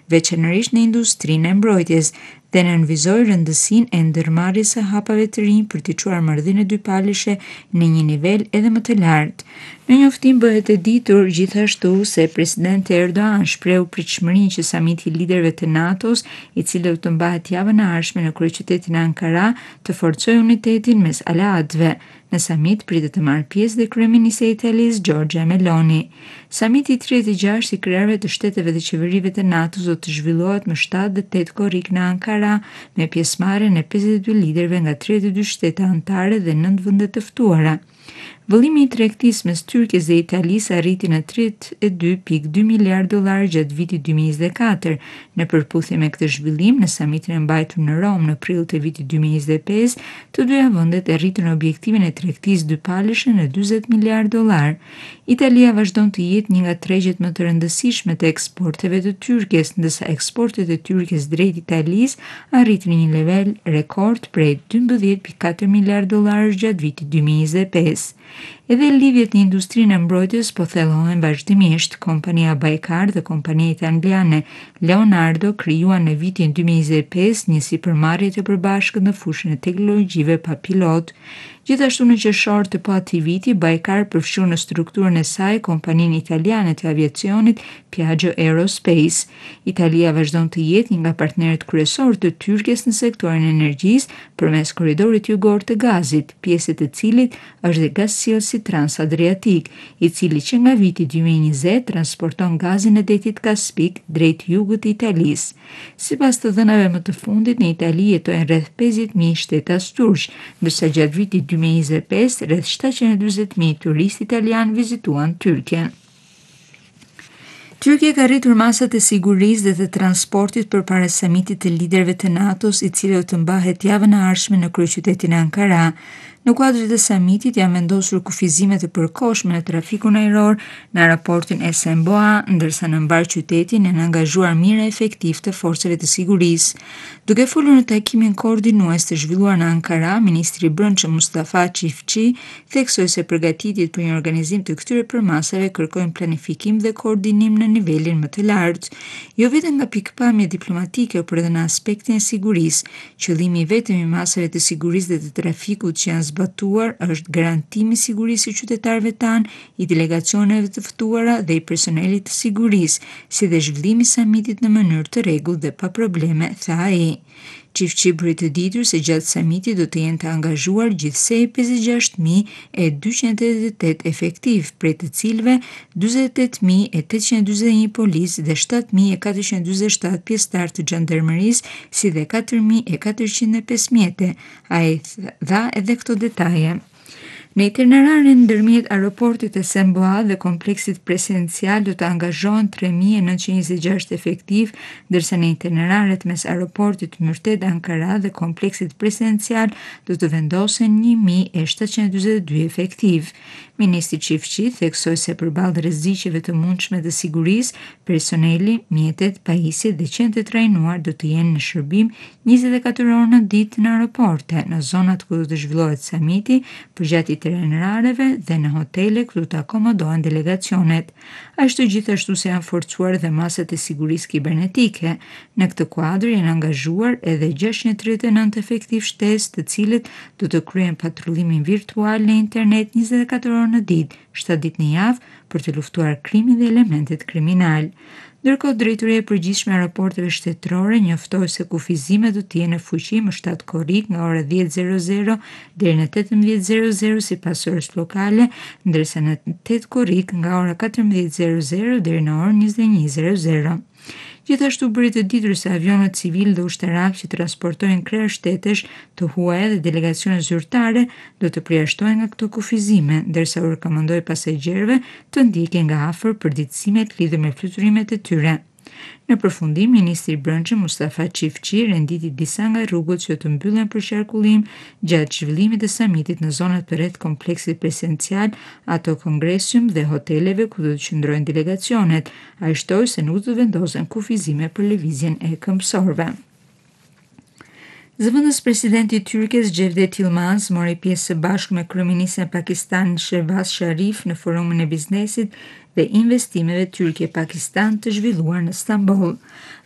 veçanërisht në industrinë e mbrojtjes, dhe nënvizoi rëndësinë e ndërmarrjes së hapave të rinj për të çuar Marrëdhënien e Dypalëshe në një nivel edhe më të lartë. Në njoftim bëhet e ditur gjithashtu se presidenti Erdogan shprehu pritshmërinë që samiti i liderëve të NATO-s, i cili do të mbahet javën e ardhshme në kryeqytetin Ankara, të forcojë unitetin mes aleatëve. Në samit pritet të marrë pjesë dhe kryeministja e Italisë Giorgia Meloni. Samiti i 36 i kryetarëve të shteteve dhe qeverive të NATO-s do të zhvillohet më 7 dhe 8 korrik në Ankara, me pjesëmarrjen e 52 liderëve nga 32 shtete anëtare dhe 9 vende të ftuara. Vëllimi i tregtisë mes Turqisë dhe Italisë arriti në 32.2 miliardë dollar gjatë vitit 2024, në përputhje me këtë zhvillim në samitin e mbajtur në Rom në prill të vitit 2025, të dyja vendet e rritën objektivin e tregtisë dypalëshe në 40 miliardë dollar. Italia vazhdon të jetë një nga tregjet më të rëndësishme të eksporteve të Turqisë, ndërsa eksportet e Turqisë drejt Italisë arritën një nivel rekord prej 12.4 miliardë dollarësh gjatë vitit 2025. Edhe lidhjet në industrinë e mbrojtjes po thellohen vazhdimisht. Kompania Baykar dhe kompania italiane Leonardo krijuan në vitin 2025 një sipërmarrje të përbashkët në fushën e teknologjive pa pilot. Gjithashtu në qershor të këtij viti, Baykar përfshui në strukturën e saj kompaninë italiane të aviacionit Piaggio Aerospace. Italia vazhdon të jetë një nga partnerët kryesorë të Turqisë në sektorin e energjisë përmes korridorit jugor të gazit, pjesë e të cilit është dhe gazsjellsi Transadriatik, i cili që nga viti 2020 transporton gazin e detit Kaspik drejt jugut të Italisë. Sipas të dhënave më të fundit, në Itali jetojnë rreth 50.000 shtetas turq, ndërsa gjatë vitit 2025 rreth 740.000 turistë italianë vizituan Turqin. Turqia ka rritur masat e sigurisë dhe të transportit përpara samitit të liderëve të NATO-s, i cili do të mbahet javën e ardhshme në kryeqytetin Ankara. Në kuadrin e samitit janë vendosur kufizime të përkohshme në trafikun ajror në aeroportin SMBA, ndërsa në mbar qytetin janë angazhuar mira efektiv të forcave të sigurisë. Duke folur në takimin koordinues të zhvilluar në Ankara, ministri i brendshëm Mustafa Çiftçi theksoi se përgatitjet për një organizim të këtyre përmasave kërkojnë planifikim dhe koordinim në nivelin më të lartë, jo vetëm nga pikpamje diplomatike, por edhe në aspektin e sigurisë. Qëllimi vetëm i masave të sigurisë dhe të trafikut që janë zbatuar është garantimi i sigurisë së qytetarëve tanë, i delegacioneve të ftuara dhe i personelit të sigurisë, si dhe zhvillimi i samitit në mënyrë të rregullt dhe pa probleme, tha ai. Çiftçi bëri të ditur se gjatë samitit do të jenë të angazhuar gjithsej 56.288 efektiv, prej të cilëve 48.841 policë dhe 7.447 pjesëtar të gjandarmerisë, si dhe 4.405 mjete. Ai dha edhe këto detaje. Në itinerarin ndërmjet aeroportit e SMBA dhe kompleksit presidencial do të angazhohen 3.926 efektiv, ndërsa në itineraret mes aeroportit Myrted Ankara dhe kompleksit presidencial do të vendosen 1.742 efektiv. Ministri Çiftçi theksoi se përballë rreziqeve të mundshme të sigurisë, personeli, mjetet, pajisjet dhe qendrat e trajnuar do të jenë në shërbim 24 orë në ditë në aeroporte, në zonat ku do të zhvillohet samiti, përgjatë itinerareve dhe në hotele ku do të akomodohen delegacionet. Ashtu gjithashtu se janë forcuar dhe masat e sigurisë kibernetike. Në këtë kuadër janë angazhuar edhe 639 efektiv shtesë, të cilët do të kryejnë patrullimin virtual në internet 24 orë në ditë, 7 ditë në javë, për të luftuar krimin dhe elementet kriminal. Ndërkohë, drejtoria e përgjithshme e aeroporteve shtetërore njoftoi se kufizimet do të jenë në fuqi më 7 korrik nga ora 10:00 deri në 18:00 sipas orës lokale, ndërsa në 8 korrik nga ora 14:00 deri në orën 21:00. Gjithashtu bëri të ditur se avionët civil dhe ushtarak që transportojnë krerë shtetesh të huaja dhe delegacione zyrtare do të përjashtohen nga këto kufizime, ndërsa u rekomandoi pasagjerëve të ndjekën nga afër përditësimet lidhur me fluturimet e tyre. Në përfundim, ministri i brendshëm Mustafa Çiftçi renditi disa nga rrugët që të mbyllen për qarkullim gjatë zhvillimit të samitit në zonat përreth kompleksit presidencial, ato kongresium dhe hoteleve ku do të qëndrojnë delegacionet. Ai shtoi se nuk do të vendosen kufizime për lëvizjen e këmbësorëve. Zëvendës presidenti i Turqisë Cevdet Yılmaz mori pjesë së bashku me kryeministin e Pakistanit Shehbaz Sharif në forumin e biznesit dhe investimeve Turqie-Pakistan të zhvilluar në Stamboll.